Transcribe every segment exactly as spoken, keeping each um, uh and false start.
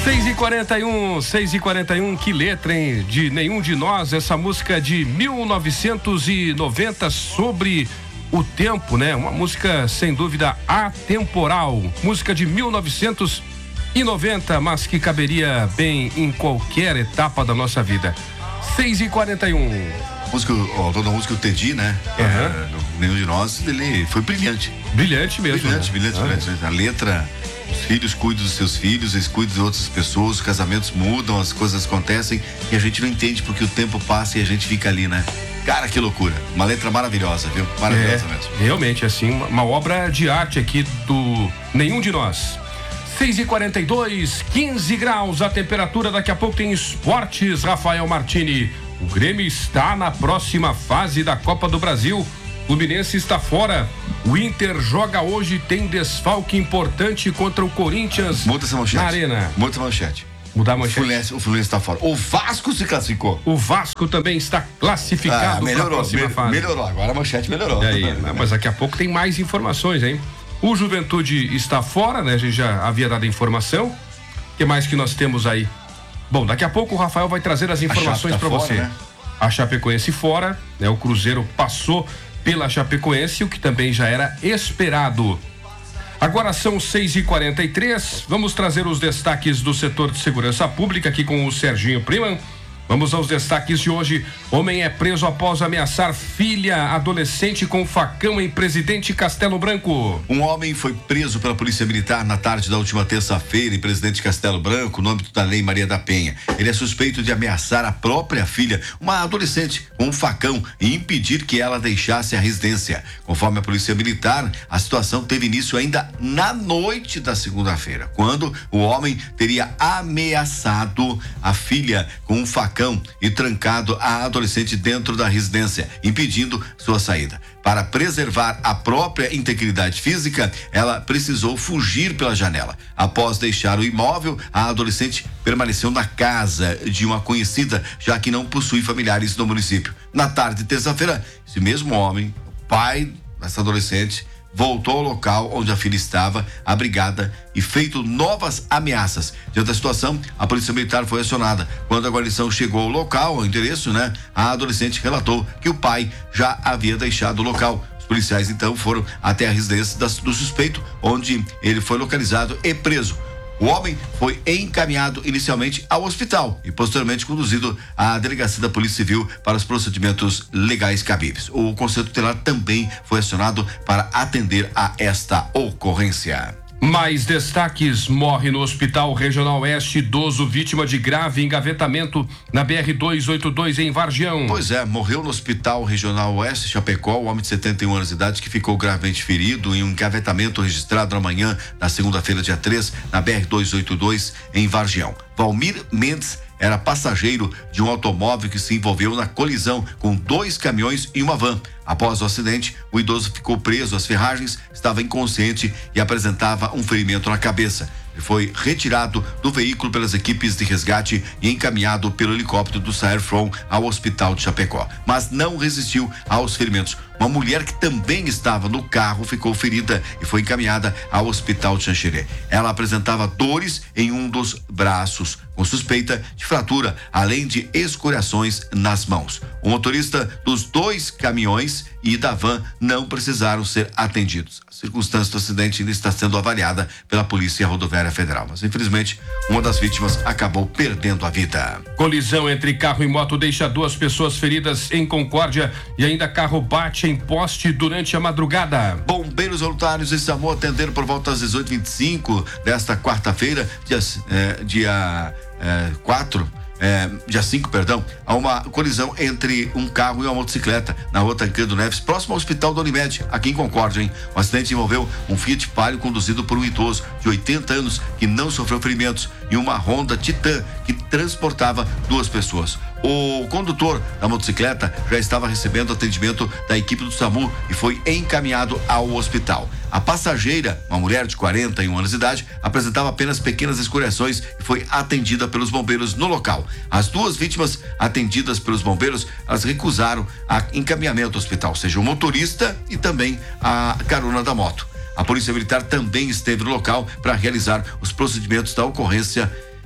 seis e quarenta e um, seis e quarenta e um, que letra, hein? De Nenhum de Nós, essa música de mil novecentos e noventa sobre o tempo, né? Uma música, sem dúvida, atemporal. Música de mil novecentos e noventa, mas que caberia bem em qualquer etapa da nossa vida. seis e quarenta e um. Música, ó, toda a música o Teddy, né? Uhum. É, Nenhum de Nós, ele foi brilhante. Brilhante mesmo. Brilhante, né? brilhante, ah. brilhante. A letra, os filhos cuidam dos seus filhos, eles cuidam de outras pessoas, os casamentos mudam, as coisas acontecem e a gente não entende porque o tempo passa e a gente fica ali, né? Cara, que loucura. Uma letra maravilhosa, viu? Maravilhosa é, mesmo. Realmente, assim, uma, uma obra de arte aqui do Nenhum de Nós. seis e quarenta e dois, quinze graus a temperatura. Daqui a pouco tem esportes, Rafael Martini. O Grêmio está na próxima fase da Copa do Brasil. O Fluminense está fora. O Inter joga hoje, tem desfalque importante contra o Corinthians. Muda essa manchete. Na Arena. Muda essa manchete. Mudar a manchete. O Fluminense, o Fluminense está fora. O Vasco se classificou. O Vasco também está classificado ah, melhorou, para a próxima me, fase. Melhorou, agora a manchete melhorou. E aí, mas daqui a pouco tem mais informações, hein? O Juventude está fora, né? A gente já havia dado a informação. O que mais que nós temos aí? Bom, daqui a pouco o Rafael vai trazer as informações tá para você. Né? A Chapecoense fora, né? O Cruzeiro passou pela Chapecoense, o que também já era esperado. Agora são seis e quarenta e três, vamos trazer os destaques do setor de segurança pública aqui com o Serginho Prima. Vamos aos destaques de hoje. Homem é preso após ameaçar filha adolescente com facão em Presidente Castelo Branco. Um homem foi preso pela Polícia Militar na tarde da última terça-feira em Presidente Castelo Branco, no âmbito da Lei Maria da Penha. Ele é suspeito de ameaçar a própria filha, uma adolescente, com um facão e impedir que ela deixasse a residência. Conforme a Polícia Militar, a situação teve início ainda na noite da segunda-feira, quando o homem teria ameaçado a filha com um facão e trancado a adolescente dentro da residência, impedindo sua saída. Para preservar a própria integridade física, ela precisou fugir pela janela. Após deixar o imóvel, a adolescente permaneceu na casa de uma conhecida, já que não possui familiares no município. Na tarde de terça-feira, esse mesmo homem, o pai dessa adolescente, voltou ao local onde a filha estava abrigada e feito novas ameaças. Diante da situação, a Polícia Militar foi acionada. Quando a guarnição chegou ao local, ao endereço, né? A adolescente relatou que o pai já havia deixado o local. Os policiais então foram até a residência do suspeito, onde ele foi localizado e preso. O homem foi encaminhado inicialmente ao hospital e posteriormente conduzido à delegacia da Polícia Civil para os procedimentos legais cabíveis. O Conselho Tutelar também foi acionado para atender a esta ocorrência. Mais destaques: morre no Hospital Regional Oeste idoso vítima de grave engavetamento na B R duzentos e oitenta e dois em Vargião. Pois é, morreu no Hospital Regional Oeste Chapecó o homem de setenta e um anos de idade que ficou gravemente ferido em um engavetamento registrado na manhã da segunda-feira, dia três, na B R duzentos e oitenta e dois em Vargião. Valmir Mendes era passageiro de um automóvel que se envolveu na colisão com dois caminhões e uma van. Após o acidente, o idoso ficou preso às ferragens, estava inconsciente e apresentava um ferimento na cabeça. Ele foi retirado do veículo pelas equipes de resgate e encaminhado pelo helicóptero do Saerfrom ao hospital de Chapecó, mas não resistiu aos ferimentos. Uma mulher que também estava no carro ficou ferida e foi encaminhada ao hospital de Xanxerê. Ela apresentava dores em um dos braços, com suspeita de fratura, além de escoriações nas mãos. O motorista dos dois caminhões e da van não precisaram ser atendidos. A circunstância do acidente ainda está sendo avaliada pela Polícia Rodoviária Federal, mas infelizmente uma das vítimas acabou perdendo a vida. Colisão entre carro e moto deixa duas pessoas feridas em Concórdia e ainda carro bate em poste durante a madrugada. Bombeiros voluntários em Samoa atenderam por volta das dezoito e vinte e cinco desta quarta-feira, dia, é, dia é, quatro. É, dia cinco, perdão, a uma colisão entre um carro e uma motocicleta na rua Tancredo Neves, próximo ao Hospital da Unimed, aqui em Concórdia, hein? O acidente envolveu um Fiat Palio conduzido por um idoso de oitenta anos que não sofreu ferimentos e uma Honda Titan que transportava duas pessoas. O condutor da motocicleta já estava recebendo atendimento da equipe do SAMU e foi encaminhado ao hospital. A passageira, uma mulher de quarenta e um anos de idade, apresentava apenas pequenas escoriações e foi atendida pelos bombeiros no local. As duas vítimas atendidas pelos bombeiros, elas recusaram a encaminhamento ao hospital, ou seja, o motorista e também a carona da moto. A Polícia Militar também esteve no local para realizar os procedimentos da ocorrência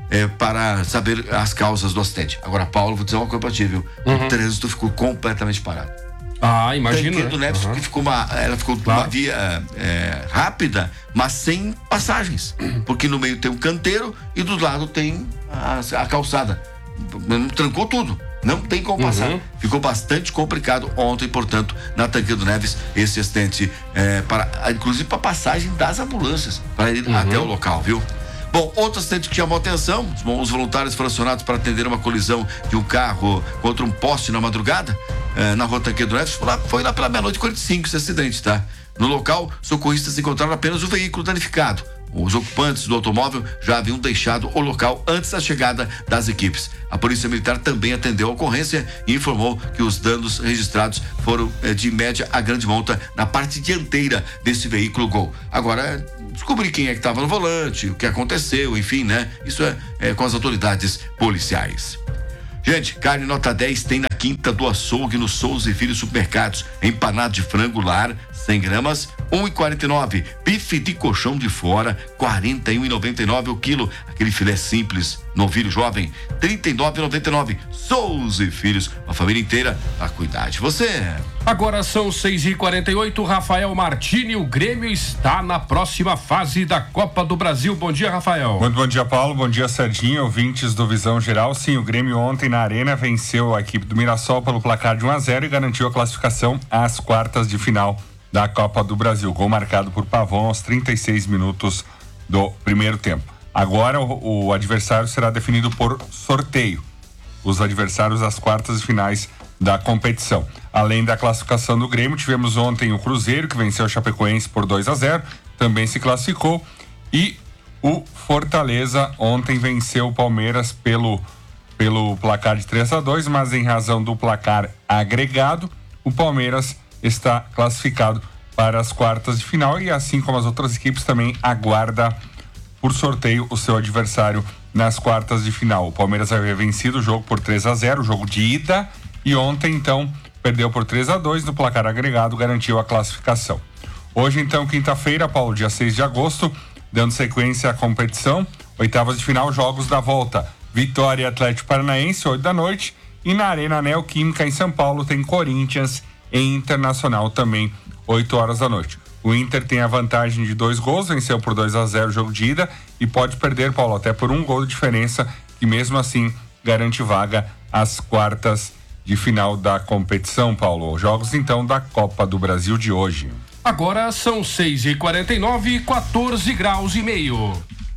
é, para saber as causas do acidente. Agora, Paulo, vou dizer uma coisa pra ti, viu? Uhum. O trânsito ficou completamente parado. Ah, imagina. Tanqueiro do Neves, uhum. que ficou uma, ela ficou claro. uma via é, rápida, mas sem passagens. Porque no meio tem um canteiro e do lado tem a, a calçada. Trancou tudo. Não tem como passar. Uhum. Ficou bastante complicado ontem, portanto, na Tanqueiro do Neves, esse acidente, é, para, inclusive para passagem das ambulâncias, para ir uhum. até o local, viu? Bom, outro acidente que chamou atenção, os voluntários foram acionados para atender uma colisão de um carro contra um poste na madrugada, eh, na rua Tanqueiro do Neves, foi lá, foi lá pela meia-noite e quarenta e cinco esse acidente, tá? No local, socorristas encontraram apenas o veículo danificado. Os ocupantes do automóvel já haviam deixado o local antes da chegada das equipes. A Polícia Militar também atendeu a ocorrência e informou que os danos registrados foram eh, de média a grande monta na parte dianteira desse veículo Gol. Agora, descobrir quem é que estava no volante, o que aconteceu, enfim, né? Isso é, é com as autoridades policiais. Gente, carne nota dez tem na Quinta do Açougue, no Souza e Filhos Supermercados. Empanado de frango lar, cem gramas, um e quarenta e nove. Bife de colchão de fora, quarenta e um e noventa e nove o quilo. Aquele filé simples, novilho jovem, trinta e nove e noventa e nove. Souza e Filhos, a família inteira a cuidar de você. Agora são seis e quarenta e oito. Rafael Martini, o Grêmio está na próxima fase da Copa do Brasil. Bom dia, Rafael. Muito bom dia, Paulo. Bom dia, Serginho, ouvintes do Visão Geral. Sim, o Grêmio ontem na Arena venceu a equipe do Mirassol pelo placar de um a zero e garantiu a classificação às quartas de final da Copa do Brasil. Gol marcado por Pavon aos trinta e seis minutos do primeiro tempo. Agora o, o adversário será definido por sorteio. Os adversários às quartas de finais da competição. Além da classificação do Grêmio, tivemos ontem o Cruzeiro, que venceu o Chapecoense por dois a zero, também se classificou, e o Fortaleza ontem venceu o Palmeiras pelo, pelo placar de três a dois, mas em razão do placar agregado, o Palmeiras está classificado para as quartas de final e, assim como as outras equipes, também aguarda por sorteio o seu adversário nas quartas de final. O Palmeiras havia vencido o jogo por três a zero, o jogo de ida, e ontem, então, perdeu por três a dois no placar agregado, garantiu a classificação. Hoje, então, quinta-feira, Paulo, dia seis de agosto, dando sequência à competição, oitavas de final, jogos da volta. Vitória e Atlético Paranaense, oito da noite, e na Arena Neoquímica, em São Paulo, tem Corinthians e Internacional também, oito horas da noite. O Inter tem a vantagem de dois gols, venceu por dois a zero o jogo de ida e pode perder, Paulo, até por um gol de diferença, que mesmo assim garante vaga às quartas de final da competição, Paulo. Jogos então da Copa do Brasil de hoje. Agora são seis e quarenta e nove, quatorze graus e meio.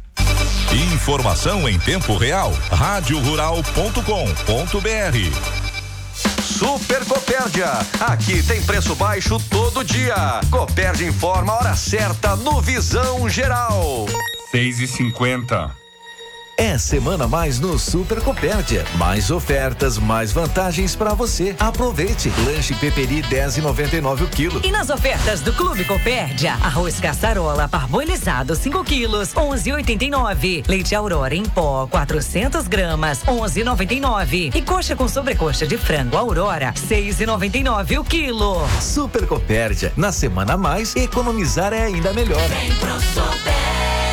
Informação em tempo real, rádio rural ponto com ponto br. Super Copérdia, aqui tem preço baixo todo dia. Copérdia informa a hora certa no Visão Geral. seis e cinquenta. É semana mais no Super Copérdia. Mais ofertas, mais vantagens para você. Aproveite. Lanche Peperi dez e noventa e nove o quilo. E nas ofertas do Clube Copérdia, arroz caçarola parbolizado cinco quilos, onze e oitenta e nove. Leite Aurora em pó quatrocentas gramas, onze e noventa e nove. E coxa com sobrecoxa de frango Aurora, seis e noventa e nove o quilo. Super Copérdia. Na semana mais, economizar é ainda melhor. Vem pro Super.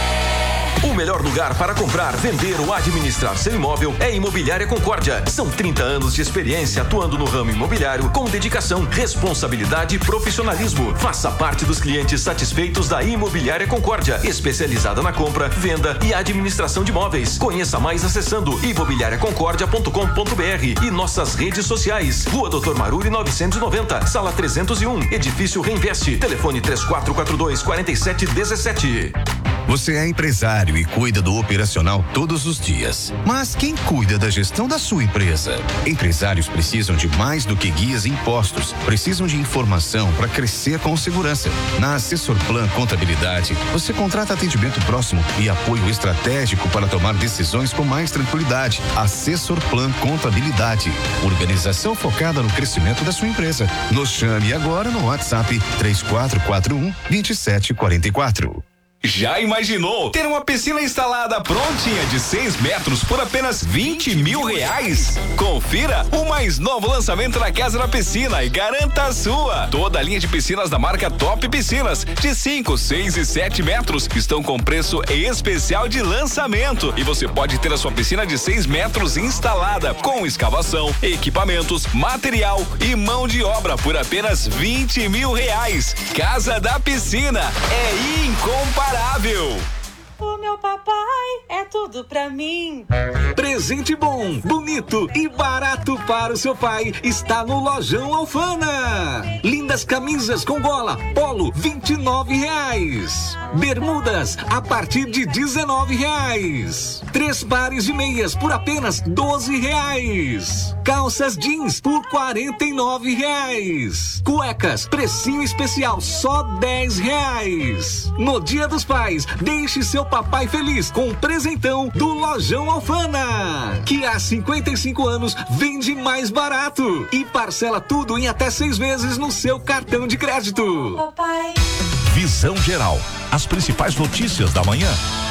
O melhor lugar para comprar, vender ou administrar seu imóvel é Imobiliária Concórdia. São trinta anos de experiência atuando no ramo imobiliário com dedicação, responsabilidade e profissionalismo. Faça parte dos clientes satisfeitos da Imobiliária Concórdia, especializada na compra, venda e administração de imóveis. Conheça mais acessando imobiliária concórdia ponto com ponto br e nossas redes sociais. Rua Doutor Maruri novecentos e noventa, sala trezentos e um, Edifício Reinveste. Telefone três quatro quatro dois, quatro sete um sete. Você é empresário e cuida do operacional todos os dias. Mas quem cuida da gestão da sua empresa? Empresários precisam de mais do que guias e impostos. Precisam de informação para crescer com segurança. Na Assessor Plan Contabilidade, você contrata atendimento próximo e apoio estratégico para tomar decisões com mais tranquilidade. Assessor Plan Contabilidade. Organização focada no crescimento da sua empresa. Nos chame agora no WhatsApp três quatro quatro um, dois sete quatro quatro. Já imaginou ter uma piscina instalada prontinha de seis metros por apenas vinte mil reais? Confira o mais novo lançamento da Casa da Piscina e garanta a sua. Toda a linha de piscinas da marca Top Piscinas de cinco, seis e sete metros estão com preço especial de lançamento e você pode ter a sua piscina de seis metros instalada com escavação, equipamentos, material e mão de obra por apenas vinte mil reais. Casa da Piscina é incomparável. O meu papai é tudo pra mim. Presente bom, bonito e barato para o seu pai está no Lojão Alfana. Lindas camisas com gola, polo, vinte e nove reais. Bermudas a partir de dezenove reais. Três pares de meias por apenas doze reais. Calças jeans por quarenta e nove reais. Cuecas, precinho especial, só dez reais. No Dia dos Pais, deixe seu papai feliz com um presentão do Lojão Alfana, que há cinquenta e cinco anos vende mais barato e parcela tudo em até seis vezes no seu cartão de crédito. Papai. Visão Geral. As principais notícias da manhã.